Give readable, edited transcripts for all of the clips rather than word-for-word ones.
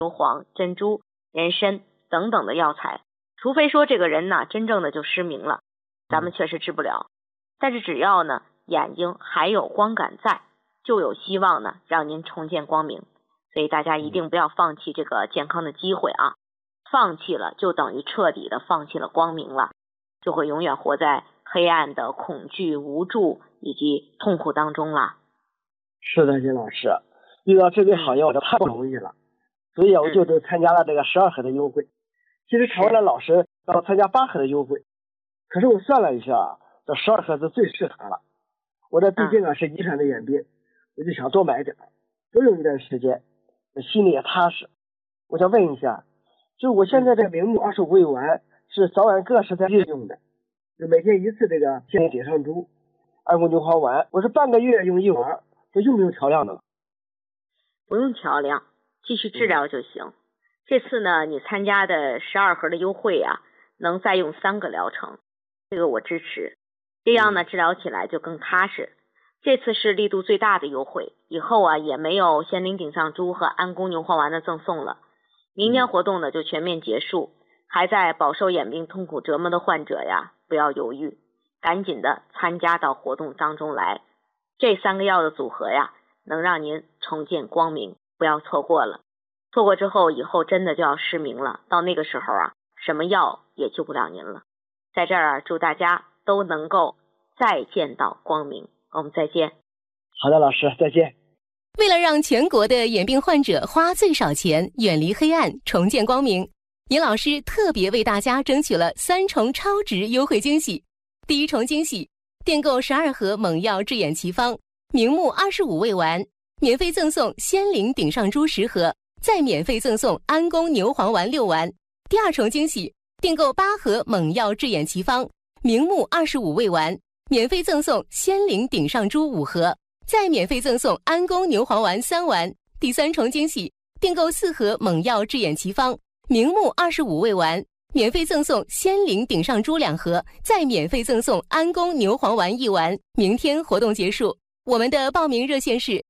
黄、珍珠、人参等等的药材，除非说这个人呢真正的就失明了，咱们确实治不了。但是只要呢眼睛还有光感在，就有希望呢让您重见光明。所以大家一定不要放弃这个健康的机会啊！放弃了就等于彻底的放弃了光明了，就会永远活在黑暗的恐惧、无助以及痛苦当中了。 是的，金老师，遇到这个行业我就太不容易了，所以我就参加了这个12盒的优惠。其实台湾的老师要参加8盒的优惠，可是我算了一下，这12盒是最适合了。我这毕竟是遗传的眼病，我就想多买点，多用一段时间，心里也踏实。我想问一下，就我现在这个明目25味丸是早晚各13日用的，就每天1次这个仙灵顶上珠、安宫牛黄丸，我是半个月用1丸，这用不用调量呢？ 不用调量，继续治疗就行。这次呢，你参加的12盒的优惠啊，能再用3个疗程，这个我支持。这样呢，治疗起来就更踏实。这次是力度最大的优惠，以后啊也没有仙灵顶上珠和安宫牛黄丸的赠送了。明天活动呢就全面结束，还在饱受眼病痛苦折磨的患者呀，不要犹豫，赶紧的参加到活动当中来。这3个药的组合呀，能让您重见光明，不要错过了。错过之后，以后真的就要失明了，到那个时候啊，什么药也救不了您了。在这儿啊，祝大家都能够再见到光明。我们再见。 好的，老师，再见。 为了让全国的眼病患者花最少钱，远离黑暗，重见光明，尹老师特别为大家争取了3重超值优惠惊喜。第1重惊喜，订购12盒猛药治眼奇方明目25味丸，免费赠送仙灵顶上珠10盒，再免费赠送安宫牛黄丸6丸。第2重惊喜，订购8盒猛药治眼奇方明目25味丸，免费赠送仙灵顶上珠5盒，再免费赠送安宫牛黄丸3丸。第3重惊喜，订购4盒猛药治眼奇方明目25味丸，免费赠送仙灵顶上珠2盒，再免费赠送安宫牛黄丸1丸。明天活动结束，我们的报名热线是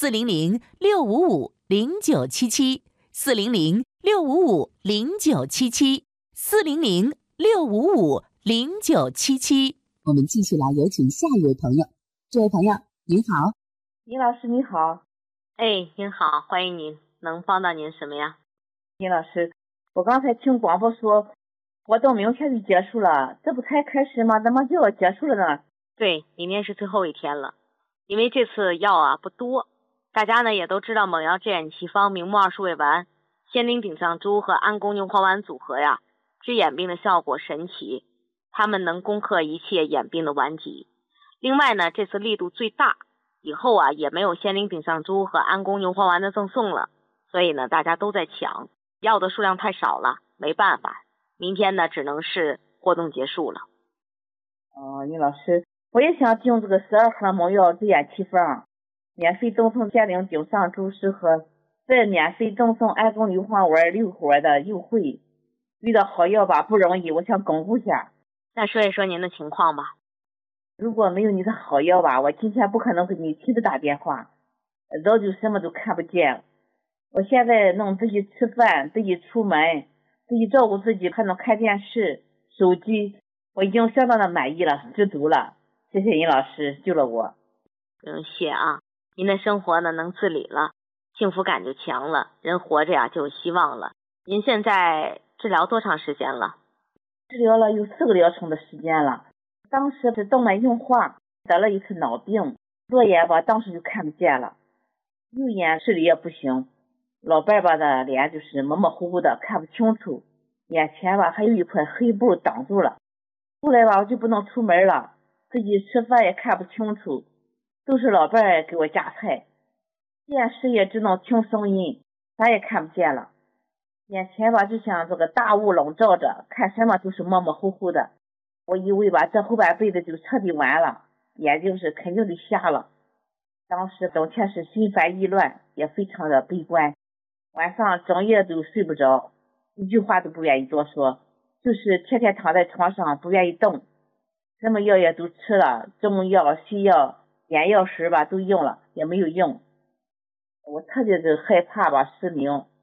400-655-0977，400-655-0977。我们继续来有请下一位朋友。这位朋友您好。 尹老师你好。 您好，欢迎您，能帮到您什么呀？ 尹老师，我刚才听广播说活动明天就结束了，这不才开始吗？怎么就要结束了呢？ 对，明天是最后一天了。因为这次药啊不多，大家呢也都知道猛药治眼奇方明目20味丸、仙灵顶上珠和安宫牛黄丸组合呀，治眼病的效果神奇，它们能攻克一切眼病的顽疾。另外呢，这次力度最大，以后啊也没有仙灵顶上珠和安宫牛黄丸的赠送了，所以呢大家都在抢，药的数量太少了，没办法，明天呢只能是活动结束了。 尹老师，我也想订这个12盒猛药治眼奇方，免费赠送仙灵顶上珠10盒，再免费赠送安宫牛黄丸6盒的优惠。遇到好药吧不容易，我想巩固下。 那说一说您的情况吧。 如果没有你的好药吧，我今天不可能给你亲自打电话，早就什么都看不见。我现在能自己吃饭，自己出门，自己照顾自己，还能看电视、手机，我已经相当的满意了，知足了。谢谢尹老师救了我。 不用谢啊，您的生活呢能自理了，幸福感就强了，人活着呀就有希望了。您现在治疗多长时间了？ 治疗了有4个疗程的时间了。当时是动脉硬化，得了一次脑病，左眼吧当时就看不见了，右眼视力也不行，老伴吧的脸就是模模糊糊的看不清楚，眼前吧还有一块黑布挡住了。后来吧我就不能出门了，自己吃饭也看不清楚，都是老伴给我夹菜，电视也只能听声音，啥也看不见了。眼前吧就像这个大雾笼罩着，看什么都是模模糊糊的。我以为吧这后半辈子就彻底完了，眼睛是肯定得瞎了。当时整天是心烦意乱，也非常的悲观，晚上整夜都睡不着，一句话都不愿意多说，就是天天躺在床上不愿意动，什么药也都吃了，中药、西药、眼药水吧都用了，也没有用。我特别的害怕吧失明，